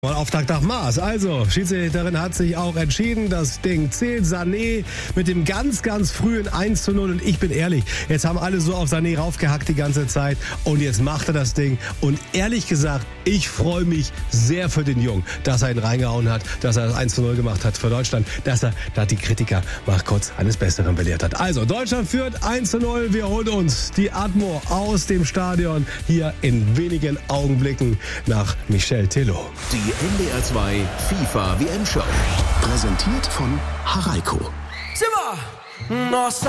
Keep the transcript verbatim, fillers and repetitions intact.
Mal Auftakt nach Maß. Also, Schiedsrichterin hat sich auch entschieden, das Ding zählt. Sané mit dem ganz, ganz frühen eins zu null. Und ich bin ehrlich, jetzt haben alle so auf Sané raufgehackt die ganze Zeit. Und jetzt macht er das Ding. Und ehrlich gesagt, ich freue mich sehr für den Jungen, dass er ihn reingehauen hat, dass er das eins zu null gemacht hat für Deutschland, dass er da die Kritiker mal kurz eines Besseren belehrt hat. Also, Deutschland führt eins zu null. Wir holen uns die Atmo aus dem Stadion hier in wenigen Augenblicken nach Michel Tello. Die N D R zwei FIFA W M Show. Präsentiert von Haraiko. Simba! Nossa!